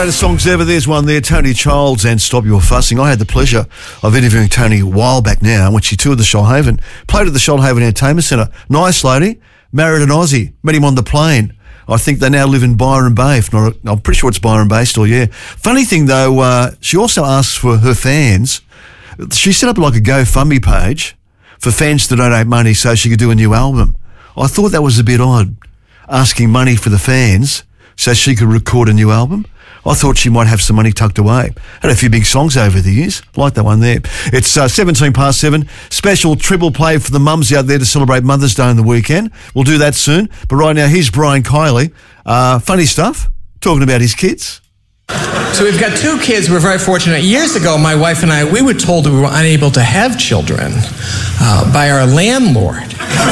Greatest songs ever. There's one there, Tony Childs and Stop Your Fussing. I had the pleasure of interviewing Tony a while back now when she toured the Shoalhaven, played at the Shoalhaven Entertainment Centre. Nice lady, married an Aussie, met him on the plane. I think they now live in Byron Bay, if not, I'm pretty sure it's Byron Bay still, yeah. Funny thing though, she also asks for her fans. She set up like a GoFundMe page for fans to donate money so she could do a new album. I thought that was a bit odd, asking money for the fans so she could record a new album. I thought she might have some money tucked away. Had a few big songs over the years. Like that one there. It's 17 past 7. Special triple play for the mums out there to celebrate Mother's Day on the weekend. We'll do that soon. But right now, here's Brian Kiley. Funny stuff, talking about his kids. So we've got two kids. We're very fortunate. Years ago, my wife and I, we were told we were unable to have children by our landlord.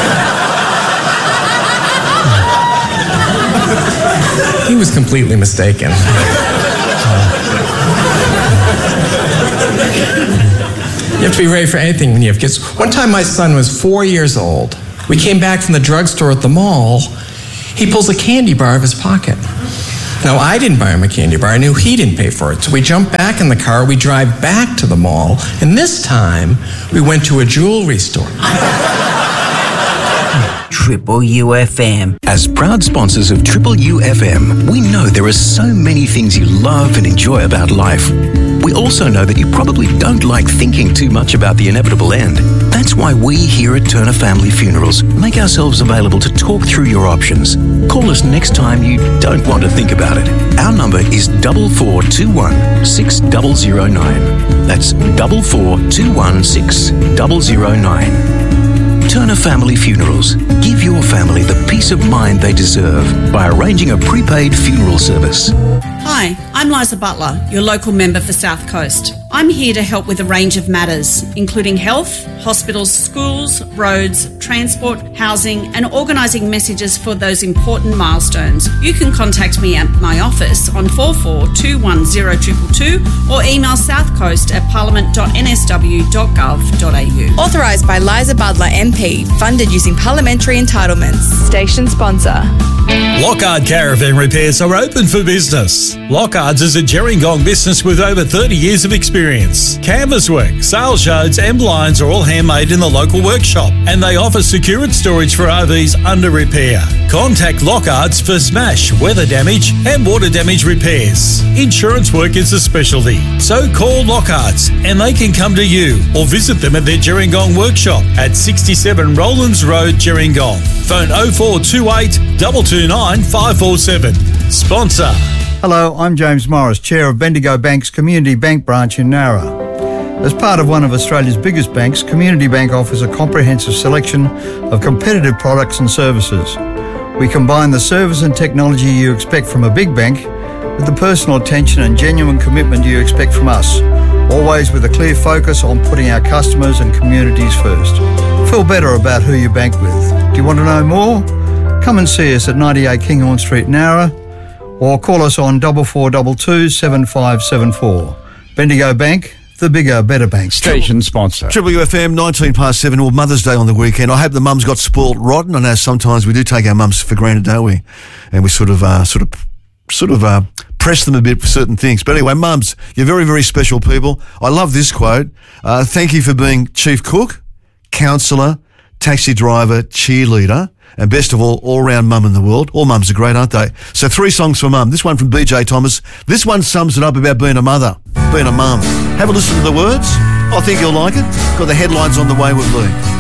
He was completely mistaken. You have to be ready for anything when you have kids. One time my son was 4 years old. We came back from the drugstore at the mall. He pulls a candy bar out of his pocket. Now, I didn't buy him a candy bar. I knew he didn't pay for it. So we jump back in the car. We drive back to the mall. And this time, we went to a jewelry store. Triple UFM. As proud sponsors of Triple UFM, we know there are so many things you love and enjoy about life. We also know that you probably don't like thinking too much about the inevitable end. That's why we here at Turner Family Funerals make ourselves available to talk through your options. Call us next time you don't want to think about it. Our number is 4421 6009. That's 4421 6009. Turner Family Funerals. Give your family the peace of mind they deserve by arranging a prepaid funeral service. Hi, I'm Liza Butler, your local member for South Coast. I'm here to help with a range of matters, including health, hospitals, schools, roads, transport, housing, and organising messages for those important milestones. You can contact me at my office on 44210222 or email southcoast@parliament.nsw.gov.au. Authorised by Liza Butler MP, funded using parliamentary entitlements. Station sponsor. Lockhart Caravan Repairs are open for business. Lockhart's is a Gerringong business with over 30 years of experience. Canvas work, sales yards and blinds are all handmade in the local workshop, and they offer secured storage for RVs under repair. Contact Lockhart's for smash, weather damage and water damage repairs. Insurance work is a specialty, so call Lockhart's and they can come to you or visit them at their Gerringong workshop at 67 Rowlands Road, Gerringong. Phone 0428 229 547. Sponsor. Hello, I'm James Morris, Chair of Bendigo Bank's Community Bank branch in Nowra. As part of one of Australia's biggest banks, Community Bank offers a comprehensive selection of competitive products and services. We combine the service and technology you expect from a big bank with the personal attention and genuine commitment you expect from us, always with a clear focus on putting our customers and communities first. Feel better about who you bank with. Do you want to know more? Come and see us at 98 Kinghorn Street, Nowra, or call us on 4422 7574. Bendigo Bank, the bigger, better bank. Station sponsor. Triple UFM, 19 past 7, or Mother's Day on the weekend. I hope the mums got spoiled rotten. I know sometimes we do take our mums for granted, don't we? And we sort of press them a bit for certain things. But anyway, mums, you're very, very special people. I love this quote. Thank you for being chief cook, counsellor, taxi driver, cheerleader, and best of all round mum in the world. All mums are great, aren't they? So 3 songs for mum. This one from BJ Thomas. This one sums it up about being a mother, being a mum. Have a listen to the words. I think you'll like it. Got the headlines on the way with Lee.